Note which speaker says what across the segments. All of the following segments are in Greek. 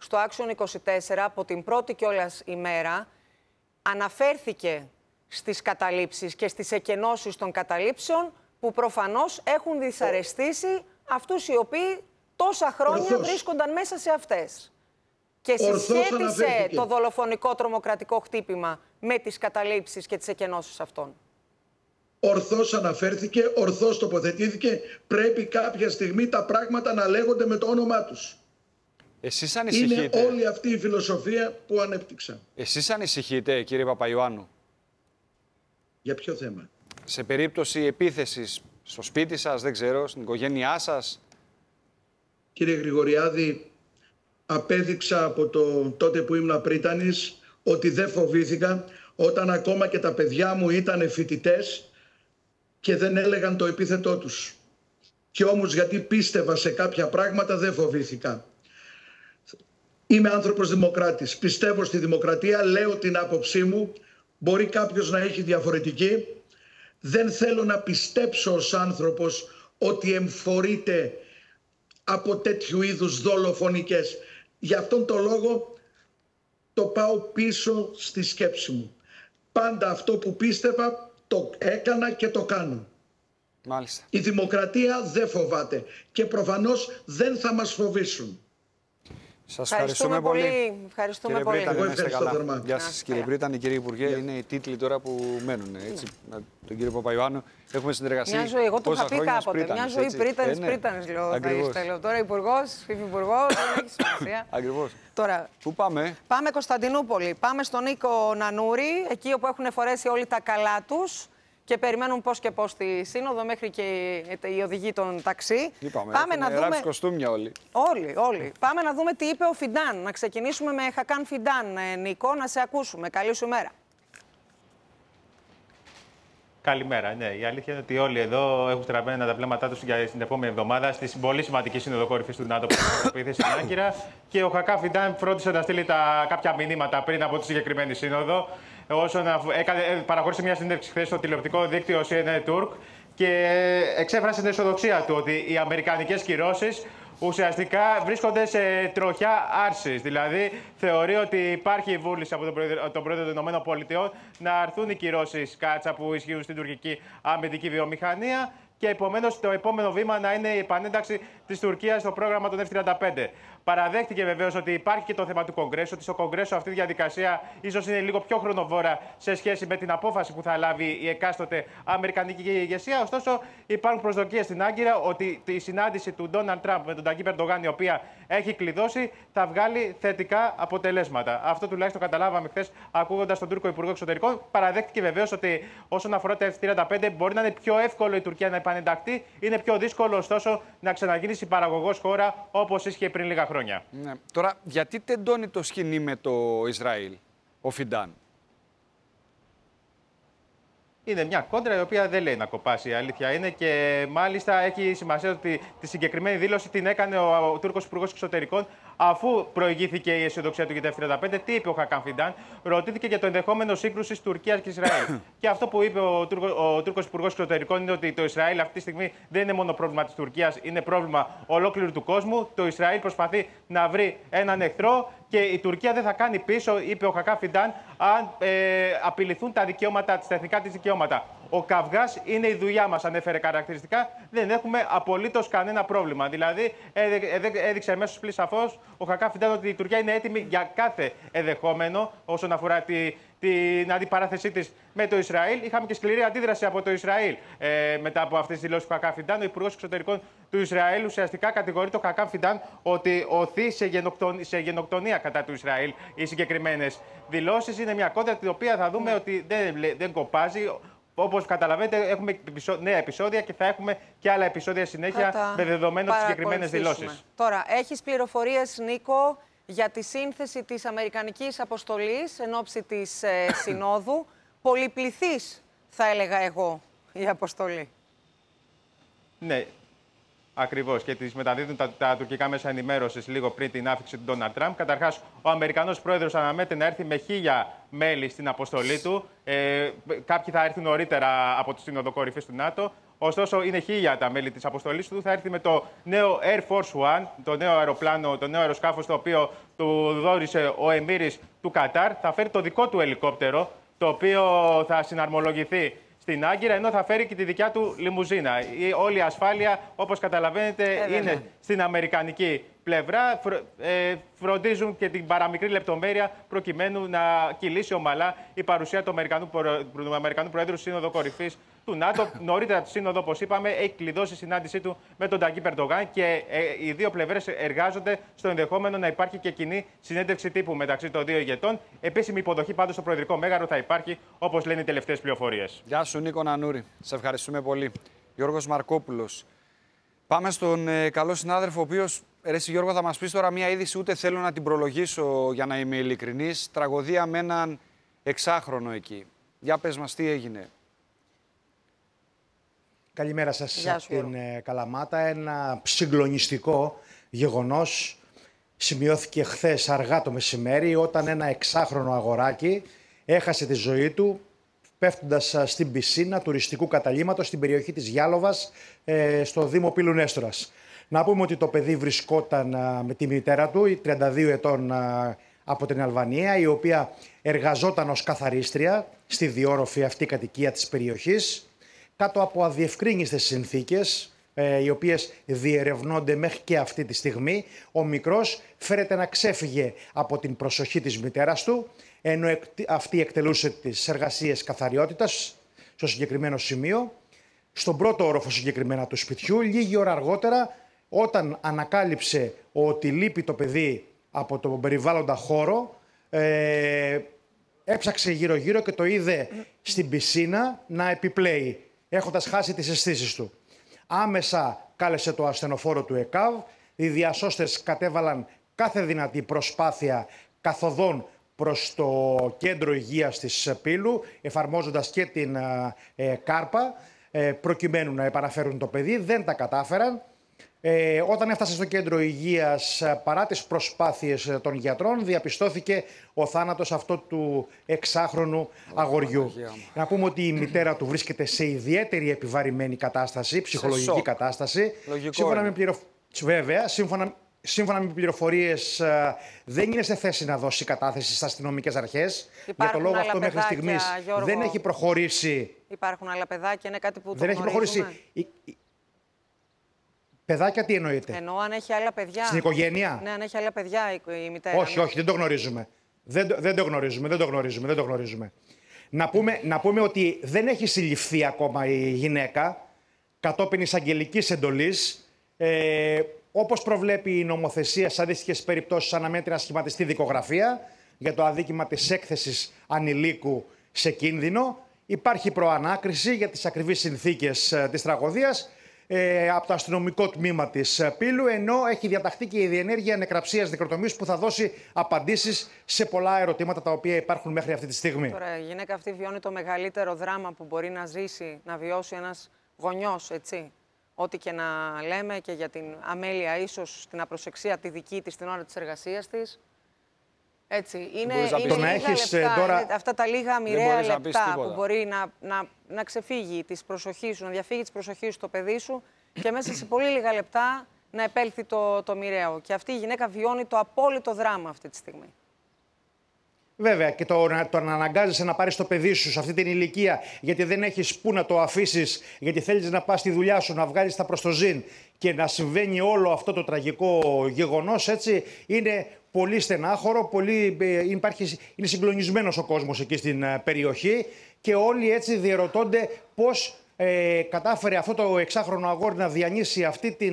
Speaker 1: στο Action 24 από την πρώτη κιόλας ημέρα αναφέρθηκε στις καταλήψεις και στις εκενώσεις των καταλήψεων που προφανώς έχουν δυσαρεστήσει αυτούς οι οποίοι τόσα χρόνια βρίσκονταν μέσα σε αυτές. Και συσχέτισε το δολοφονικό τρομοκρατικό χτύπημα με τις καταλήψεις και τις εκενώσεις αυτών.
Speaker 2: Ορθώς αναφέρθηκε, ορθώς τοποθετήθηκε. Πρέπει κάποια στιγμή τα πράγματα να λέγονται με το όνομά τους.
Speaker 3: Εσείς ανησυχείτε?
Speaker 2: Είναι όλη αυτή η φιλοσοφία που ανέπτυξα.
Speaker 3: Εσείς ανησυχείτε, κύριε Παπαϊωάννου?
Speaker 2: Για ποιο θέμα?
Speaker 3: Σε περίπτωση επίθεσης στο σπίτι σας, δεν ξέρω, στην οικογένειά σας?
Speaker 2: Κύριε Γρηγοριάδη, απέδειξα από τότε που ήμουν πρίτανης ότι δεν φοβήθηκα όταν ακόμα και τα παιδιά μου ήταν φοιτητές και δεν έλεγαν το επίθετό τους. Και όμως γιατί πίστευα σε κάποια πράγματα δεν φοβήθηκα. Είμαι άνθρωπος δημοκράτης. Πιστεύω στη δημοκρατία, λέω την άποψή μου. Μπορεί κάποιος να έχει διαφορετική. Δεν θέλω να πιστέψω ως άνθρωπος ότι εμφορείται από τέτοιου είδους δολοφονικές. Γι' αυτόν τον λόγο το πάω πίσω στη σκέψη μου. Πάντα αυτό που πίστευα το έκανα και το κάνω.
Speaker 3: Μάλιστα.
Speaker 2: Η δημοκρατία δεν φοβάται και προφανώς δεν θα μας φοβήσουν.
Speaker 3: Σας ευχαριστούμε πολύ.
Speaker 1: Ευχαριστούμε
Speaker 3: κύριε
Speaker 1: πολύ.
Speaker 3: Πρίτανη, να είστε καλά.
Speaker 2: θερμά.
Speaker 3: Γεια σας, κύριε Πρίτανη, κύριε Υπουργέ. Είναι οι τίτλοι τώρα που μένουν. Έτσι. Τον κύριο Παπαϊωάννου έχουμε συνεργασία.
Speaker 1: Μια ζωή, εγώ το είχα πει κάποτε. Μια ζωή πρίτανης, λέω. Τώρα υπουργός, υφυπουργός, δεν έχει σημασία.
Speaker 3: Ακριβώς.
Speaker 1: Τώρα,
Speaker 3: πού πάμε?
Speaker 1: Πάμε Κωνσταντινούπολη. Πάμε στον Νίκο Νανούρη, εκεί όπου έχουν φορέσει όλοι τα καλά τους και περιμένουν πώς και πώς τη σύνοδο, μέχρι και οι οδηγοί των ταξί.
Speaker 3: Πάμε να δούμε. Ράψει κοστούμια όλοι.
Speaker 1: Όλοι. Πάμε να δούμε τι είπε ο Φιντάν. Να ξεκινήσουμε με Χακάν Φιντάν, Νίκο, να σε ακούσουμε. Καλή σου μέρα.
Speaker 4: Καλημέρα. Ναι, η αλήθεια είναι ότι όλοι εδώ έχουν στραμμένα τα βλέμματά τους για την επόμενη εβδομάδα στη πολύ σημαντική σύνοδο κορυφής του ΝΑΤΟ που θα στην Άγκυρα. Και ο Χακάν Φιντάν φρόντισε να στείλει κάποια μηνύματα πριν από τη συγκεκριμένη σύνοδο. Παραχώρησε μια συνέντευξη χθες στο τηλεοπτικό δίκτυο CNN Turk και εξέφρασε την αισιοδοξία του ότι οι αμερικανικές κυρώσεις ουσιαστικά βρίσκονται σε τροχιά άρσης. Δηλαδή, θεωρεί ότι υπάρχει βούληση από τον πρόεδρο των ΗΠΑ να αρθούν οι κυρώσεις κάτσα που ισχύουν στην τουρκική αμυντική βιομηχανία και επομένως το επόμενο βήμα να είναι η επανένταξη της Τουρκίας στο πρόγραμμα των F-35. Παραδέχτηκε βεβαίως ότι υπάρχει και το θέμα του Κογκρέσου, ότι στο Κογκρέσο αυτή η διαδικασία ίσως είναι λίγο πιο χρονοβόρα σε σχέση με την απόφαση που θα λάβει η εκάστοτε αμερικανική ηγεσία. Ωστόσο, υπάρχουν προσδοκίες στην Άγκυρα ότι η συνάντηση του Ντόναλντ Τραμπ με τον Ταγί Ερντογάν, η οποία έχει κλειδώσει, θα βγάλει θετικά αποτελέσματα. Αυτό τουλάχιστον καταλάβαμε χθες ακούγοντας τον Τούρκο Υπουργό Εξωτερικών. Παραδέχτηκε βεβαίως ότι όσον αφορά τα F-35 μπορεί να είναι πιο εύκολο η Τουρκία να επανενταχθεί, είναι πιο δύσκολο ωστόσο να ξαναγίνει συμπαραγωγός χώρα όπως ίσχυε πριν λίγα χρόνια.
Speaker 3: Ναι. Τώρα, γιατί τεντώνει το σκηνή με το Ισραήλ, ο Φιντάν?
Speaker 4: Είναι μια κόντρα η οποία δεν λέει να κοπάσει, η αλήθεια είναι. Και μάλιστα έχει σημασία ότι τη συγκεκριμένη δήλωση την έκανε ο Τούρκος Υπουργός Εξωτερικών αφού προηγήθηκε η αισιοδοξία του για τα F-35. Τι είπε ο Χακάν Φιντάν? Ρωτήθηκε για το ενδεχόμενο σύγκρουση Τουρκίας και Ισραήλ. Και αυτό που είπε ο Τούρκος Υπουργός Εξωτερικών είναι ότι το Ισραήλ αυτή τη στιγμή δεν είναι μόνο πρόβλημα της Τουρκίας, είναι πρόβλημα ολόκληρου του κόσμου. Το Ισραήλ προσπαθεί να βρει έναν εχθρό και η Τουρκία δεν θα κάνει πίσω, είπε ο Χακάν Φιντάν, αν απειληθούν τα δικαιώματα της, τα εθνικά της δικαιώματα. Ο καυγάς είναι η δουλειά μας, ανέφερε χαρακτηριστικά. Δεν έχουμε απολύτως κανένα πρόβλημα. Δηλαδή, έδειξε αμέσως πλήρως σαφώς ο Χακάν Φιντάν ότι η Τουρκία είναι έτοιμη για κάθε ενδεχόμενο όσον αφορά την αντιπαράθεσή της με το Ισραήλ. Είχαμε και σκληρή αντίδραση από το Ισραήλ μετά από αυτές τις δηλώσεις του Χακάν Φιντάν. Ο Υπουργός Εξωτερικών του Ισραήλ ουσιαστικά κατηγορεί τον Χακάν Φιντάν ότι οθεί σε γενοκτονία κατά του Ισραήλ. Οι συγκεκριμένες δηλώσεις είναι μια κόντρα την οποία θα δούμε ότι δεν κοπάζει. Όπως καταλαβαίνετε, έχουμε νέα επεισόδια και θα έχουμε και άλλα επεισόδια συνέχεια με δεδομένο τις συγκεκριμένες δηλώσεις.
Speaker 1: Τώρα, έχεις πληροφορίες, Νίκο, για τη σύνθεση της Αμερικανικής αποστολής εν ώψη της Συνόδου? Πολυπληθής, θα έλεγα εγώ, η αποστολή.
Speaker 4: Ναι. Ακριβώς, και τις μεταδίδουν τα τουρκικά μέσα ενημέρωσης λίγο πριν την άφηξη του Ντόναλντ Τραμπ. Καταρχάς, ο Αμερικανός πρόεδρος αναμένεται να έρθει με 1000 μέλη στην αποστολή του. Κάποιοι θα έρθουν νωρίτερα από τη Σύνοδο Κορυφής του ΝΑΤΟ. Ωστόσο, είναι 1.000 τα μέλη της αποστολής του. Θα έρθει με το νέο Air Force One, το νέο αεροπλάνο, το νέο αεροσκάφος, το οποίο του δόρισε ο Εμμύρης του Κατάρ. Θα φέρει το δικό του ελικόπτερο, το οποίο θα συναρμολογηθεί στην Άγκυρα, ενώ θα φέρει και τη δικιά του λιμουζίνα. Όλη η ασφάλεια, όπως καταλαβαίνετε, είναι στην αμερικανική πλευρά. Φροντίζουν και την παραμικρή λεπτομέρεια προκειμένου να κυλήσει ομαλά η παρουσία του Αμερικανού Προέδρου στη Σύνοδο Κορυφής του ΝΑΤΟ. Νωρίτερα τη Σύνοδο, όπως είπαμε, έχει κλειδώσει η συνάντησή του με τον Ταγί Ερντογάν και οι δύο πλευρές εργάζονται στο ενδεχόμενο να υπάρχει και κοινή συνέντευξη τύπου μεταξύ των δύο ηγετών. Επίσημη υποδοχή πάντως στο Προεδρικό Μέγαρο θα υπάρχει, όπως λένε οι τελευταίες πληροφορίες.
Speaker 3: Γεια σου, Νίκο Νανούρη. Σε ευχαριστούμε πολύ. Γιώργος Μαρκόπουλος. Πάμε στον καλό συνάδελφο, ο οποίος, εσύ Γιώργο, θα μας πεις τώρα μια είδηση, ούτε θέλω να την προλογίσω για να είμαι ειλικρινής. Τραγωδία με έναν 6χρονο εκεί. Για πες μας, τι έγινε.
Speaker 5: Καλημέρα σας από την Καλαμάτα. Ένα συγκλονιστικό γεγονός σημειώθηκε χθες αργά το μεσημέρι, όταν ένα 6χρονο αγοράκι έχασε τη ζωή του πέφτοντας στην πισίνα τουριστικού καταλύματος στην περιοχή της Γιάλοβας, στο Δήμο Πύλου Νέστορας. Να πούμε ότι το παιδί βρισκόταν με τη μητέρα του, 32 ετών, από την Αλβανία, η οποία εργαζόταν ως καθαρίστρια στη διόρροφη αυτή κατοικία της περιοχής, κάτω από αδιευκρίνιστες συνθήκες, οι οποίες διερευνώνται μέχρι και αυτή τη στιγμή. Ο μικρός φέρεται να ξέφυγε από την προσοχή της μητέρας του, ενώ αυτή εκτελούσε τις εργασίες καθαριότητας στο συγκεκριμένο σημείο, στον πρώτο όροφο συγκεκριμένα του σπιτιού. Λίγη ώρα αργότερα, όταν ανακάλυψε ότι λείπει το παιδί από τον περιβάλλοντα χώρο, έψαξε γύρω-γύρω και το είδε στην πισίνα να επιπλέει, έχοντας χάσει τις αισθήσεις του. Άμεσα κάλεσε το ασθενοφόρο του ΕΚΑΒ. Οι διασώστες κατέβαλαν κάθε δυνατή προσπάθεια καθοδόν προς το κέντρο υγείας της Πύλου, εφαρμόζοντας και την κάρπα, προκειμένου να επαναφέρουν το παιδί. Δεν τα κατάφεραν. Όταν έφτασε στο κέντρο υγείας, παρά τις προσπάθειες των γιατρών, διαπιστώθηκε ο θάνατος αυτού του 6χρονου αγοριού. Να πούμε ότι η μητέρα του βρίσκεται σε ιδιαίτερη επιβαρημένη κατάσταση, ψυχολογική κατάσταση. Σύμφωνα με πληροφορίες, δεν είναι σε θέση να δώσει κατάθεση στις αστυνομικές αρχές. Για το λόγο αυτό μέχρι στιγμής δεν έχει προχωρήσει.
Speaker 1: Υπάρχουν άλλα παιδάκια, είναι κάτι που
Speaker 5: δεν έχει προχωρήσει. Παιδάκια τι εννοείται?
Speaker 1: Εννοώ αν έχει άλλα παιδιά.
Speaker 5: Στην οικογένεια.
Speaker 1: Ναι, αν έχει άλλα παιδιά η μητέρα.
Speaker 5: Όχι, δεν το γνωρίζουμε. Δεν το γνωρίζουμε. Να πούμε ότι δεν έχει συλληφθεί ακόμα η γυναίκα κατόπιν εισαγγελικής εντολής. Όπως προβλέπει η νομοθεσία, σε αντίστοιχες περιπτώσεις αναμένεται να σχηματιστεί δικογραφία για το αδίκημα της έκθεσης ανηλίκου σε κίνδυνο. Υπάρχει προανάκριση για τις ακριβείς συνθήκες της τραγωδίας από το αστυνομικό τμήμα της Πύλου, ενώ έχει διαταχθεί και η διενέργεια νεκραψίας νεκροτομής που θα δώσει απαντήσεις σε πολλά ερωτήματα τα οποία υπάρχουν μέχρι αυτή τη στιγμή.
Speaker 1: Τώρα η γυναίκα αυτή βιώνει το μεγαλύτερο δράμα που μπορεί να ζήσει, να βιώσει ένας γονιός, έτσι. Ό,τι και να λέμε και για την αμέλεια, ίσως την απροσεξία τη δική της την ώρα της εργασίας της. Έτσι, είναι λίγα λεπτά, τώρα... αυτά τα λίγα μοιραία λεπτά που μπορεί να ξεφύγει της προσοχής σου, να διαφύγει της προσοχής σου το παιδί σου και μέσα σε πολύ λίγα λεπτά να επέλθει το μοιραίο. Και αυτή η γυναίκα βιώνει το απόλυτο δράμα αυτή τη στιγμή.
Speaker 5: Βέβαια, και το να αναγκάζεσαι να πάρεις το παιδί σου σε αυτή την ηλικία, γιατί δεν έχεις πού να το αφήσεις, γιατί θέλεις να πας στη δουλειά σου, να βγάλεις τα προστοζήν και να συμβαίνει όλο αυτό το τραγικό γεγονός, έτσι, είναι πολύ στενάχωρο, είναι συγκλονισμένος ο κόσμος εκεί στην περιοχή και όλοι έτσι διερωτώνται πώς κατάφερε αυτό το 6χρονο αγόρι να διανύσει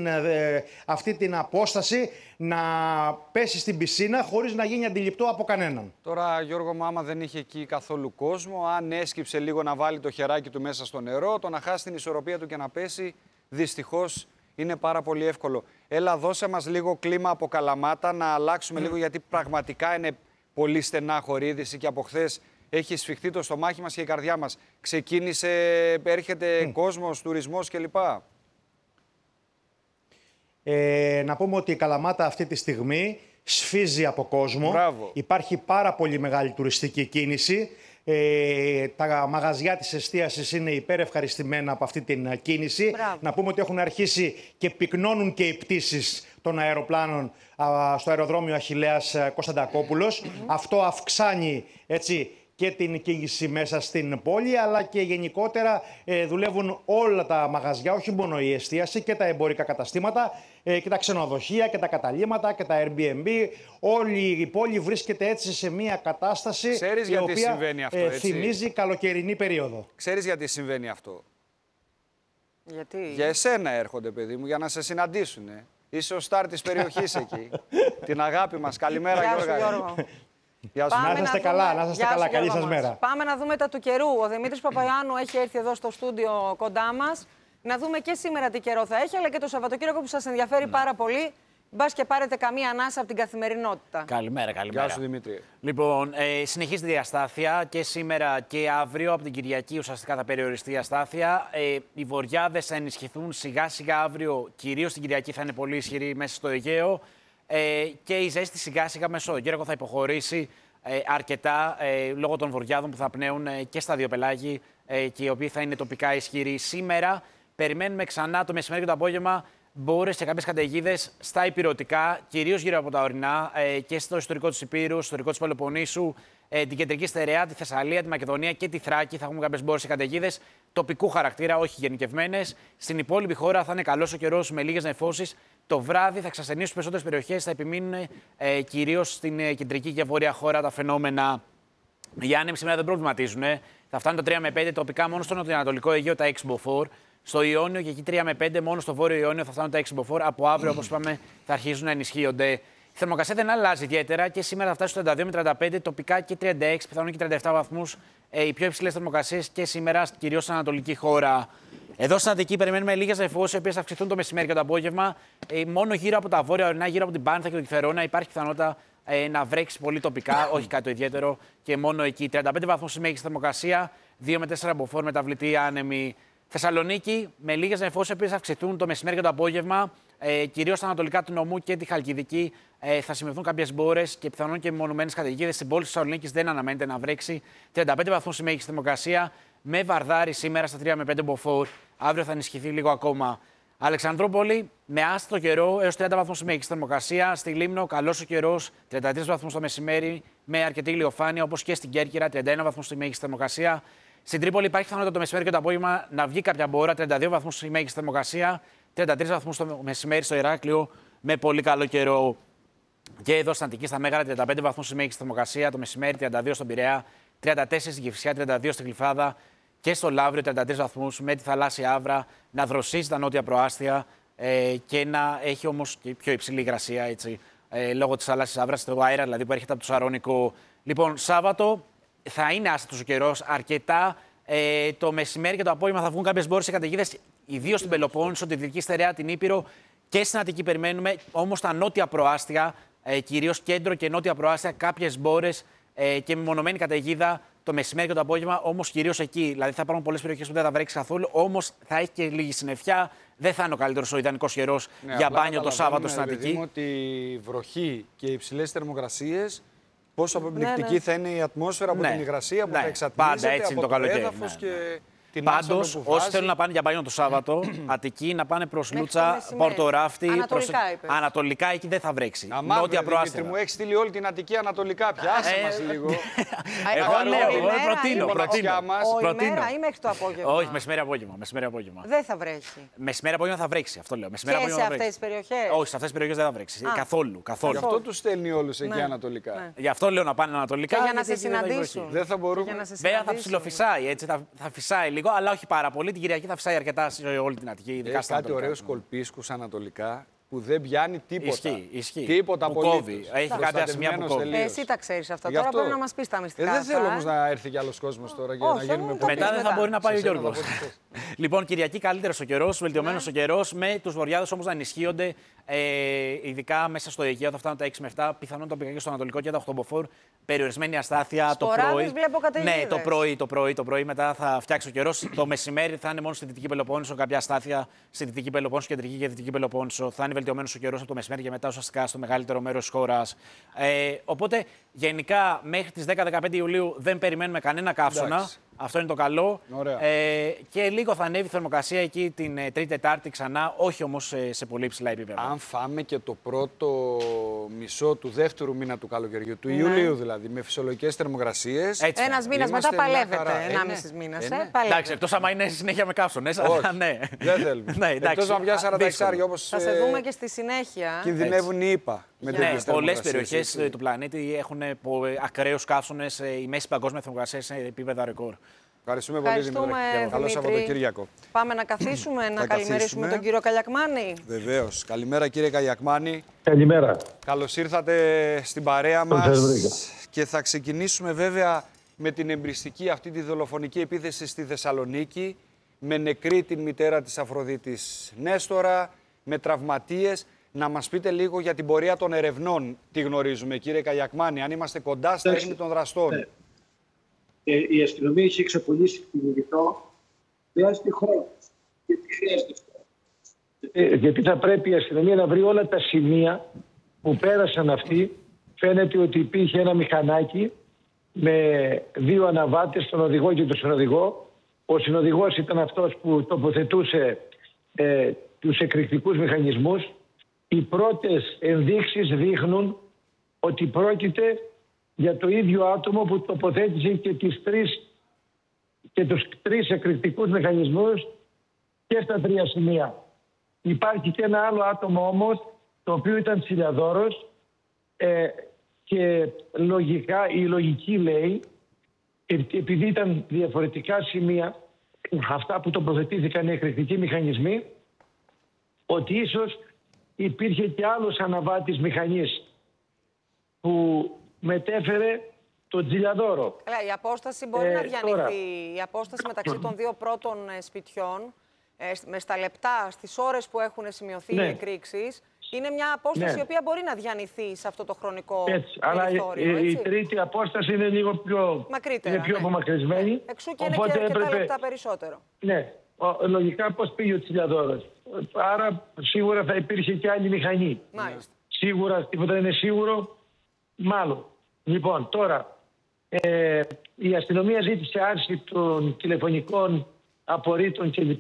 Speaker 5: αυτή την απόσταση, να πέσει στην πισίνα χωρίς να γίνει αντιληπτό από κανέναν.
Speaker 3: Τώρα, Γιώργο μου, άμα δεν είχε εκεί καθόλου κόσμο, αν έσκυψε λίγο να βάλει το χεράκι του μέσα στο νερό, το να χάσει την ισορροπία του και να πέσει, δυστυχώς είναι πάρα πολύ εύκολο. Έλα, δώσε μας λίγο κλίμα από Καλαμάτα, να αλλάξουμε λίγο, γιατί πραγματικά είναι πολύ στενάχωρη είδηση και από χθες έχει σφιχτεί το στομάχι μας και η καρδιά μας. Ξεκίνησε, έρχεται κόσμος, τουρισμός κλπ.
Speaker 5: Να πούμε ότι η Καλαμάτα αυτή τη στιγμή σφίζει από κόσμο.
Speaker 3: Μπράβο.
Speaker 5: Υπάρχει πάρα πολύ μεγάλη τουριστική κίνηση. Τα μαγαζιά της εστίασης είναι υπερευχαριστημένα από αυτή την κίνηση.
Speaker 1: Μπράβο.
Speaker 5: Να πούμε ότι έχουν αρχίσει και πυκνώνουν και οι πτήσεις των αεροπλάνων στο αεροδρόμιο Αχιλλέας Κωνσταντακόπουλος. Αυτό αυξάνει έτσι και την κίνηση μέσα στην πόλη, αλλά και γενικότερα δουλεύουν όλα τα μαγαζιά, όχι μόνο η εστίαση, και τα εμπορικά καταστήματα και τα ξενοδοχεία και τα καταλύματα και τα Airbnb. Όλη η πόλη βρίσκεται έτσι σε μια κατάσταση η οποία θυμίζει καλοκαιρινή περίοδο.
Speaker 3: Ξέρεις γιατί συμβαίνει αυτό?
Speaker 1: Γιατί?
Speaker 3: Για εσένα έρχονται, παιδί μου, για να σε συναντήσουνε. Είσαι ο στάρ της περιοχής εκεί. Την αγάπη μας. Καλημέρα,
Speaker 1: Γιώργο.
Speaker 3: Γεια σου.
Speaker 5: Να είστε καλά, να είστε καλά. Καλή σας μέρα.
Speaker 1: Πάμε να δούμε τα του καιρού. Ο Δημήτρης Παπαϊάννου έχει έρθει εδώ στο στούντιο κοντά μας. Να δούμε και σήμερα τι καιρό θα έχει, αλλά και το Σαββατοκύριακο που σας ενδιαφέρει πάρα πολύ. Μπας και πάρετε καμία ανάσα από την καθημερινότητα.
Speaker 6: Καλημέρα, καλημέρα.
Speaker 3: Γεια σου, Δημήτρη.
Speaker 6: Λοιπόν, συνεχίζεται η αστάθεια και σήμερα και αύριο. Από την Κυριακή ουσιαστικά θα περιοριστεί η αστάθεια. Οι βοριάδες θα ενισχυθούν σιγά-σιγά αύριο. Κυρίως την Κυριακή θα είναι πολύ ισχυρή μέσα στο Αιγαίο. Και η ζέστη σιγά-σιγά Μεσόγειο θα υποχωρήσει αρκετά λόγω των βοριάδων που θα πνέουν και στα δύο πελάγη και οι οποίοι θα είναι τοπικά ισχυροί. Σήμερα περιμένουμε ξανά το μεσημέρι και το απόγευμα μπόρες και κάποιες καταιγίδες στα ηπειρωτικά, κυρίως γύρω από τα ορεινά και στο ιστορικό της Ηπείρου, στο ιστορικό της Πελοποννήσου, την κεντρική στερεά, τη Θεσσαλία, τη Μακεδονία και τη Θράκη. Θα έχουμε κάποιες μπόρες και καταιγίδες τοπικού χαρακτήρα, όχι γενικευμένες. Στην υπόλοιπη χώρα θα είναι καλός ο καιρός με λίγες νεφώσεις. Το βράδυ θα εξασθενήσουν στις περισσότερες περιοχές, θα επιμείνουν κυρίως στην κεντρική και βόρεια χώρα τα φαινόμενα. Οι άνεμοι σήμερα δεν προβληματίζουν. Θα φτάνουν το 3 με 5 τοπικά μόνο στο νοτιοανατολικό Αιγαίο τα 6 μποφόρ. Στο Ιόνιο και εκεί 3 με 5, μόνο στο βόρειο Ιόνιο θα φτάνουν τα 6 μποφόρ. Από αύριο, όπως είπαμε, θα αρχίζουν να ενισχύονται. Η θερμοκρασία δεν αλλάζει ιδιαίτερα και σήμερα θα φτάσει στο 32 με 35, τοπικά και 36, πιθανόν και 37 βαθμούς. Οι πιο υψηλές θερμοκρασίες και σήμερα, κυρίως στην ανατολική χώρα. Εδώ στην Αττική περιμένουμε λίγες νεφώσεις, οι οποίες θα αυξηθούν το μεσημέρι και το απόγευμα. Μόνο γύρω από τα βόρεια ορεινά, γύρω από την Πάνθα και το Κηφερόνα, υπάρχει πιθανότητα να βρέξει πολύ τοπικά, όχι κάτι το ιδιαίτερο, και μόνο εκεί. 35 βαθμούς η μέγιστη θερμοκρασία, 2 με 4 μποφόρ μεταβλητή άνεμη. Θεσσαλονίκη, με λίγες νεφώσεις, οι οποίες θα αυξηθούν το μεσημέρι και το απόγευμα, κυρίως στα ανατολικά του νομού και τη Χαλκιδική. Θα σημειωθούν κάποιες μπόρες και πιθανόν και μονομένες καταιγίδες. Στην πόλη της Θεσσαλονίκης δεν αναμένεται να βρέξει. 35 βαθμούς η μέγιστη θερμοκρασία, με βαρδάρι σήμερα στα 3 με 5 μποφόρ. Αύριο θα ενισχυθεί λίγο ακόμα. Αλεξανδρούπολη, με άστατο καιρό έως 30 βαθμούς η μέγιστη θερμοκρασία. Στη Λίμνο, καλός ο καιρός, 33 βαθμούς το μεσημέρι, με αρκετή ηλιοφάνεια, όπως και στην Κέρκυρα, 31 βαθμούς η μέγιστη θερμοκρασία. Στην Τρίπολη υπάρχει πιθανότητα το μεσημέρι και το απόγευμα να βγει κάποια μπόρα, 32 βαθμούς η μέγιστη θερμοκρασία, 33 βαθμούς το μεσημέρι στο Ηράκλειο, με πολύ καλό καιρό. Και εδώ στην Αττική, στα Μέγαρα, 35 βαθμούς η μέγιστη θερμοκρασία, το μεσημέρι 32 στον Πειραιά, 34 στην Κηφισιά, 32 στην Γλυφάδα και στο Λαύριο 33 βαθμούς, με τη θαλάσσια άβρα να δροσίζει τα νότια προάστια και να έχει όμως και πιο υψηλή υγρασία, έτσι, λόγω της θαλάσσιας άβρας, το αέρα δηλαδή που έρχεται από το Σαρώνικο. Λοιπόν, Σάββατο θα είναι άστατος ο καιρός αρκετά. Το μεσημέρι και το απόγευμα θα βγουν κάποιες μπόρες και καταιγίδες, ιδίως στην Πελοπόννησο, τη Δυτική Στερεά, την Ήπειρο και στην Αττική περιμένουμε. Όμως τα νότια προάστια, κυρίως κέντρο και νότια προάστια, κάποιες μπόρες και μεμονωμένη καταιγίδα το μεσημέρι και το απόγευμα. Όμως κυρίως εκεί. Δηλαδή θα υπάρχουν πολλές περιοχές που δεν θα βρέξει καθόλου. Όμως θα έχει και λίγη συννεφιά. Δεν θα είναι ο καλύτερος ο ιδανικός καιρός για μπάνιο το Σάββατο στην Αττική.
Speaker 3: Ότι η βροχή και οι υψηλές θερμοκρασίες, πόσο αποπληκτική θα είναι η ατμόσφαιρα από την υγρασία που θα εξατμίζεται από το έδαφος και την άσπρο που βάζει.
Speaker 6: Όσοι θέλουν να πάνε για μπάνιο το Σάββατο, Αττική, να πάνε προς Λούτσα, Πορτοράφτη. Ανατολικά εκεί δεν θα βρέξει.
Speaker 3: Νότια προάστια. Μου έχει στείλει όλη την Αττική ανατολικά. Πιάσε μας λίγο.
Speaker 1: Προτείνω. Ή μέχρι το απόγευμα.
Speaker 6: Όχι, μεσημέρι απόγευμα.
Speaker 1: Δεν θα βρέξει.
Speaker 6: Μεσημέρι απόγευμα θα βρέξει, αυτό λέω.
Speaker 1: Και σε αυτές τις περιοχές.
Speaker 6: Όχι, σε αυτές τις περιοχές δεν θα βρέξει. Καθόλου.
Speaker 3: Γι' αυτό τους στέλνει όλους εκεί ανατολικά.
Speaker 6: Γι' αυτό λέω να πάνε ανατολικά.
Speaker 1: Για να σε συναντήσουν.
Speaker 3: Δεν θα μπορούμε.
Speaker 6: Βέβαια θα ψιλοφυσάει, έτσι, θα φυσάει λίγο, αλλά όχι πάρα πολύ. Την Κυριακή θα φυσάει αρκετά σε όλη την Αττική.
Speaker 3: Έχει κάτι ωραίους κολπίσκους ανατολικά που δεν πιάνει τίποτα.
Speaker 6: Ισχύει.
Speaker 3: Τίποτα απολύτως.
Speaker 6: Έχει κάποια σημεία που κόβει.
Speaker 1: Εσύ τα ξέρεις αυτά. Τώρα πρέπει να μας πεις τα μυστικά.
Speaker 3: Δεν θέλω όμως να έρθει κι άλλος κόσμος τώρα για να γίνουμε πολύ.
Speaker 6: Μετά δεν θα μπορεί να πάει ο Γιώργος. Λοιπόν, Κυριακή καλύτερο ο καιρό, βελτιωμένο ο καιρό, με τους βορειάδες όμως να ενισχύονται, ειδικά μέσα στο Αιγαίο. Θα φτάνουν τα 6 με 7, πιθανόν το πήγα και στο Ανατολικό και τα 8 μποφόρ. Περιορισμένη αστάθεια
Speaker 1: στο
Speaker 6: το πρωί.
Speaker 1: βλέπω καταιγίδες.
Speaker 6: Ναι, το πρωί μετά θα φτιάξει ο καιρός. Το μεσημέρι θα είναι μόνο στη Δυτική Πελοπόννησο, κάποια αστάθεια στη Δυτική Πελοπόννησο, Κεντρική και Δυτική Πελοπόννησο. Θα είναι βελτιωμένος ο καιρός από το μεσημέρι και μετά ουσιαστικά στο μεγαλύτερο μέρος της χώρας. Οπότε γενικά μέχρι τις 10-15 Ιουλίου δεν περιμένουμε κανένα καύσωνα. Εντάξει. Αυτό είναι το καλό. Και λίγο θα ανέβει η θερμοκρασία εκεί την Τρίτη-Τετάρτη ξανά, όχι όμως σε πολύ υψηλά επίπεδα.
Speaker 3: Αν φάμε και το πρώτο μισό του δεύτερου μήνα του καλοκαιριού, του Ιουλίου δηλαδή, με φυσιολογικές θερμοκρασίες.
Speaker 1: Ένας μήνας μετά παλεύετε. 1,5 μήνας.
Speaker 6: Εντάξει, εκτός άμα είναι συνέχεια με καύσονες.
Speaker 3: Ναι. Δεν θέλουμε. Εκτός να πιάσει 46 όπως.
Speaker 1: Θα σε δούμε και στη συνέχεια.
Speaker 3: Κινδυνεύουν οι ΙΠΑ.
Speaker 6: Πολλές περιοχές του πλανήτη έχουν ακραίους καύσονες, η μέση παγκόσμια θερμοκρασία σε επίπεδα ρεκόρ.
Speaker 3: Ευχαριστούμε πολύ, Δημήτρη. Καλό Σαββατοκύριακο.
Speaker 1: Πάμε να καθίσουμε, να καλημερίσουμε τον κύριο Καλιακμάνη.
Speaker 3: Βεβαίως. Καλημέρα, κύριε Καλιακμάνη.
Speaker 7: Καλημέρα.
Speaker 3: Καλώς ήρθατε στην παρέα μας. Και θα ξεκινήσουμε βέβαια με την εμπριστική αυτή τη δολοφονική επίθεση στη Θεσσαλονίκη, με νεκρή την μητέρα της Αφροδίτης Νέστορα, με τραυματίες. Να μας πείτε λίγο για την πορεία των ερευνών. Τι γνωρίζουμε, κύριε Καλιακμάνη, αν είμαστε κοντά στα ίχνη των δραστών.
Speaker 7: Η αστυνομία έχει εξαπολύσει το κυνηγητό. Χρειάζεται χρόνο. Γιατί χρειάζεται αυτό? Γιατί θα πρέπει η αστυνομία να βρει όλα τα σημεία που πέρασαν αυτοί. Φαίνεται ότι υπήρχε ένα μηχανάκι με 2 αναβάτες, τον οδηγό και τον συνοδηγό. Ο συνοδηγός ήταν αυτός που τοποθετούσε τους εκρηκτικούς μηχανισμούς. Οι πρώτες ενδείξεις δείχνουν ότι πρόκειται για το ίδιο άτομο που τοποθέτησε και τους 3 εκρηκτικούς μηχανισμούς και στα 3 σημεία. Υπάρχει και ένα άλλο άτομο όμως, το οποίο ήταν τσιλιαδόρος και λογικά, η λογική λέει, επειδή ήταν διαφορετικά σημεία, αυτά που τοποθετήθηκαν οι εκρηκτικοί μηχανισμοί, ότι ίσως υπήρχε και άλλος αναβάτης μηχανής που μετέφερε τον τσιλιαδόρο.
Speaker 1: Η απόσταση μπορεί να διανυθεί. Τώρα, η απόσταση μεταξύ των 2 πρώτων σπιτιών, στα λεπτά, στις ώρες που έχουν σημειωθεί οι εκρήξεις, είναι μια απόσταση η οποία μπορεί να διανυθεί σε αυτό το χρονικό περιθώριο.
Speaker 7: Αλλά η τρίτη απόσταση είναι λίγο πιο, πιο απομακρυσμένη.
Speaker 1: Εξού και είναι και αρκετά λεπτά περισσότερο.
Speaker 7: Ναι. Λογικά πώς πήγε ο τσιλιαδόρος. Άρα σίγουρα θα υπήρχε και άλλη μηχανή.
Speaker 1: Μάλιστα.
Speaker 7: Σίγουρα, τίποτα είναι σίγουρο, μάλλον. Λοιπόν, τώρα, η αστυνομία ζήτησε άρση των τηλεφωνικών απορρίτων κλπ.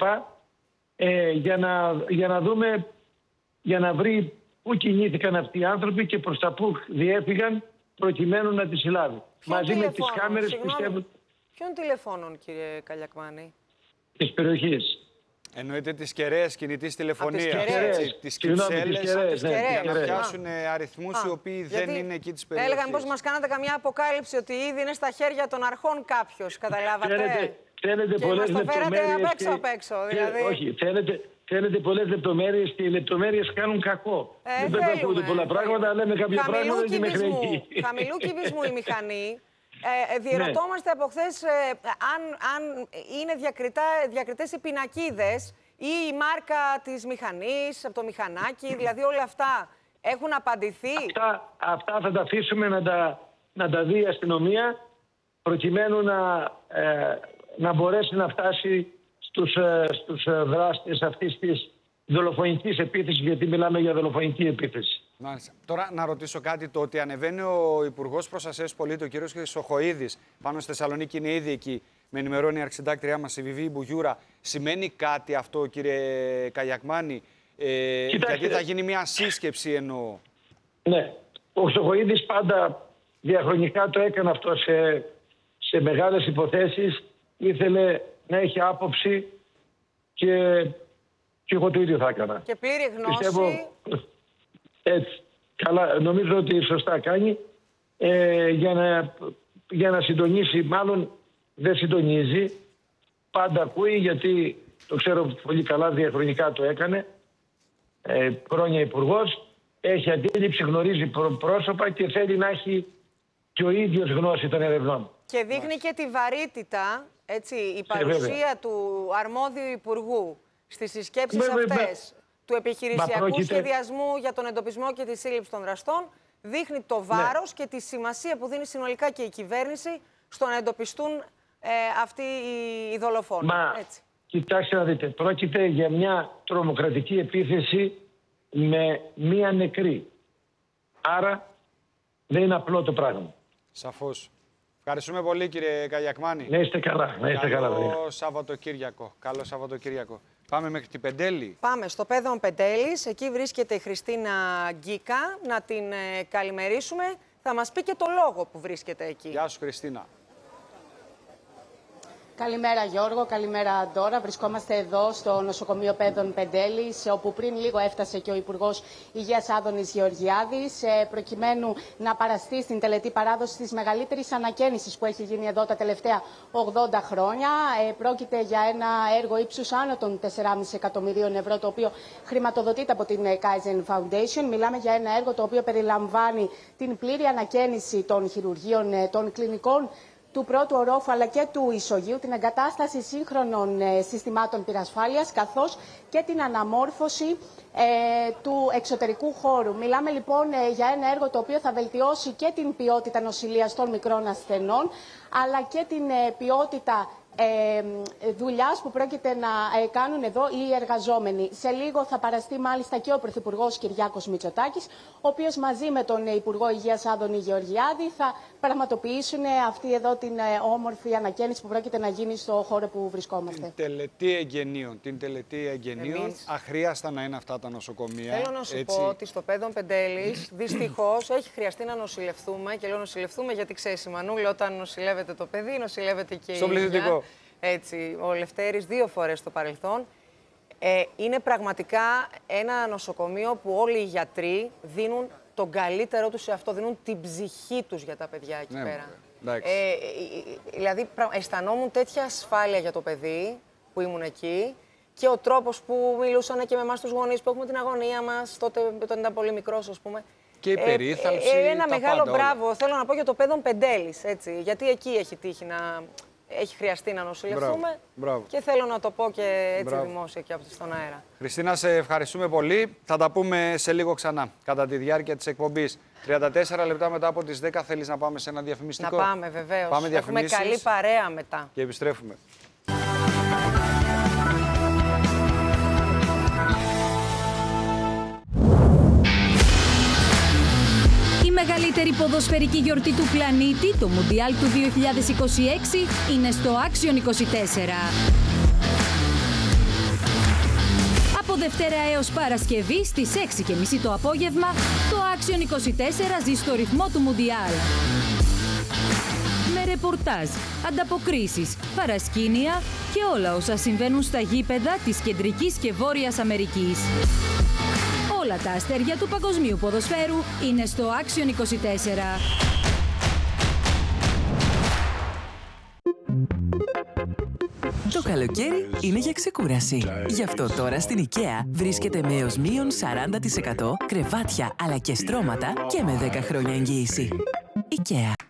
Speaker 7: Για να δούμε, για να βρει πού κινήθηκαν αυτοί οι άνθρωποι και προς τα πού διέφυγαν προκειμένου να τις συλλάβει. Μαζί με τις κάμερες, πιστεύω.
Speaker 1: Ποιον τηλεφώνων, κύριε Καλιακμάνη?
Speaker 7: Της περιοχής.
Speaker 3: Εννοείται τις κεραίες κινητής τηλεφωνίας. Τις
Speaker 7: κυψέλες,
Speaker 3: για να πιάσουν αριθμούς οι οποίοι δεν είναι εκεί της περιοχής.
Speaker 1: Έλεγαν πως μας κάνατε καμιά αποκάλυψη ότι ήδη είναι στα χέρια των αρχών κάποιος, καταλάβατε?
Speaker 7: Θέλετε
Speaker 1: και
Speaker 7: πολλές
Speaker 1: μας το φέρατε απ' έξω, δηλαδή.
Speaker 7: Όχι, θέλετε πολλές λεπτομέρειες και οι λεπτομέρειες κάνουν κακό. Δεν πρέπει να ακούτε πολλά πράγματα, λέμε κάποια πράγματα και μέχρι εκεί.
Speaker 1: Χαμηλού κυβισμού η μηχανή. Διερωτώμαστε από χθες αν είναι διακριτές οι πινακίδες ή η μάρκα της μηχανής από το μηχανάκι, δηλαδή όλα αυτά έχουν απαντηθεί.
Speaker 7: Αυτά θα τα αφήσουμε να τα δει η αστυνομία προκειμένου να μπορέσει να φτάσει στους δράστες αυτής της δολοφονικής επίθεσης, γιατί μιλάμε για δολοφονική επίθεση.
Speaker 3: Μάλιστα. Τώρα να ρωτήσω κάτι, το ότι ανεβαίνει ο Υπουργός Προστασίας του Πολίτη, ο κ. Χρυσοχοΐδης, πάνω στη Θεσσαλονίκη, είναι ήδη εκεί, με ενημερώνει η αρχισυντάκτριά μας, η Βιβί Μπουγιούρα. Σημαίνει κάτι αυτό, κύριε Καλιακμάνη? Γιατί θα γίνει μια σύσκεψη, εννοώ.
Speaker 7: Ναι. Ο Χρυσοχοΐδης πάντα διαχρονικά το έκανε αυτό σε μεγάλες υποθέσεις. Ήθελε να έχει άποψη και εγώ το ίδιο θα έκανα.
Speaker 1: Και πλήρη γνώση.
Speaker 7: Πιστεύω, έτσι. Καλά, νομίζω ότι σωστά κάνει για να συντονίσει. Μάλλον δεν συντονίζει. Πάντα ακούει, γιατί το ξέρω πολύ καλά, διαχρονικά το έκανε. Χρόνια υπουργός. Έχει αντίληψη, γνωρίζει πρόσωπα και θέλει να έχει και ο ίδιος γνώση των ερευνών.
Speaker 1: Και δείχνει και τη βαρύτητα Έτσι, η παρουσία του αρμόδιου υπουργού στις συσκέψεις αυτές, του επιχειρησιακού σχεδιασμού για τον εντοπισμό και τη σύλληψη των δραστών, δείχνει το βάρος και τη σημασία που δίνει συνολικά και η κυβέρνηση στο να εντοπιστούν αυτοί οι δολοφόνοι. Έτσι.
Speaker 7: Κοιτάξτε να δείτε, πρόκειται για μια τρομοκρατική επίθεση με μία νεκρή. Άρα δεν είναι απλό το πράγμα.
Speaker 3: Σαφώς. Ευχαριστούμε πολύ, κύριε Καγιακμάνη.
Speaker 7: Να είστε καλά.
Speaker 3: Καλό Σαββατοκύριακο. Καλό Σαββατοκύριακο. Πάμε μέχρι την Πεντέλη.
Speaker 1: Πάμε στο Πέδον Πεντέλης. Εκεί βρίσκεται η Χριστίνα Γκίκα. Να την καλημερίσουμε. Θα μας πει και το λόγο που βρίσκεται εκεί.
Speaker 3: Γεια σου, Χριστίνα.
Speaker 8: Καλημέρα Γιώργο, καλημέρα Ντόρα. Βρισκόμαστε εδώ στο νοσοκομείο Πέδων Πεντέλης, όπου πριν λίγο έφτασε και ο Υπουργός Υγείας Άδωνης Γεωργιάδης, προκειμένου να παραστεί στην τελετή παράδοση της μεγαλύτερης ανακαίνησης που έχει γίνει εδώ τα τελευταία 80 χρόνια. Πρόκειται για ένα έργο ύψους άνω των 4,5 εκατομμυρίων ευρώ, το οποίο χρηματοδοτείται από την Kaizen Foundation. Μιλάμε για ένα έργο το οποίο περιλαμβάνει την πλήρη ανακαίνιση των χειρουργείων, των κλινικών του πρώτου ορόφου αλλά και του ισογείου, την εγκατάσταση σύγχρονων συστημάτων πυρασφάλειας, καθώς και την αναμόρφωση του εξωτερικού χώρου. Μιλάμε λοιπόν για ένα έργο το οποίο θα βελτιώσει και την ποιότητα νοσηλείας των μικρών ασθενών, αλλά και την ποιότητα δουλειάς που πρόκειται να κάνουν εδώ οι εργαζόμενοι. Σε λίγο θα παραστεί μάλιστα και ο Πρωθυπουργός Κυριάκος Μητσοτάκης, ο οποίος μαζί με τον Υπουργό Υγείας Άδωνη Γεωργιάδη θα πραγματοποιήσουν αυτή εδώ την όμορφη ανακαίνιση που πρόκειται να γίνει στο χώρο που βρισκόμαστε.
Speaker 3: Την τελετή εγγενείων. Αχρίαστα να είναι αυτά τα νοσοκομεία.
Speaker 1: Θέλω να σου πω ότι στο Πέδον Πεντέλης δυστυχώς έχει χρειαστεί να νοσηλευτούμε. Και λέω νοσηλευτούμε γιατί ξέρεις, η Μανούλη, όταν νοσηλεύεται το παιδί, νοσηλεύεται και η ίδια. Έτσι, ο Λευτέρης 2 φορές στο παρελθόν. Είναι πραγματικά ένα νοσοκομείο που όλοι οι γιατροί δίνουν τον καλύτερό τους σε αυτό, δίνουν την ψυχή τους για τα παιδιά εκεί πέρα. Δηλαδή, αισθανόμουν τέτοια ασφάλεια για το παιδί που ήμουν εκεί και ο τρόπος που μιλούσαν και με εμάς τους γονείς που έχουμε την αγωνία μας, τότε όταν ήταν πολύ μικρός, ας πούμε.
Speaker 3: Και η περίθαλψη,
Speaker 1: ένα μεγάλο μπράβο, θέλω να πω, για το Πέδον Πεντέλης, έτσι, γιατί εκεί έχει τύχει να... Έχει χρειαστεί να νοσηλευτούμε και θέλω να το πω και έτσι δημόσια και στον αέρα.
Speaker 3: Χριστίνα, σε ευχαριστούμε πολύ. Θα τα πούμε σε λίγο ξανά, κατά τη διάρκεια της εκπομπής. 34 λεπτά μετά από τις 10 θέλεις να πάμε σε ένα διαφημιστικό?
Speaker 1: Να πάμε βεβαίως.
Speaker 3: Πάμε
Speaker 1: Έχουμε καλή παρέα μετά.
Speaker 3: Και επιστρέφουμε.
Speaker 9: Η μεγαλύτερη ποδοσφαιρική γιορτή του πλανήτη, το Μουντιάλ του 2026, είναι στο Action 24. Από Δευτέρα έως Παρασκευή στις 6:30 το απόγευμα, το Action 24 ζει στο ρυθμό του Μουντιάλ. Με ρεπορτάζ, ανταποκρίσεις, παρασκήνια και όλα όσα συμβαίνουν στα γήπεδα της Κεντρικής και Βόρειας Αμερικής. Όλα τα αστέρια του παγκοσμίου ποδοσφαίρου είναι στο Action 24.
Speaker 10: Το καλοκαίρι είναι για ξεκούραση. Γι' αυτό τώρα στην IKEA βρίσκεται με έως μείον 40% κρεβάτια αλλά και στρώματα και με 10 χρόνια εγγύηση. IKEA.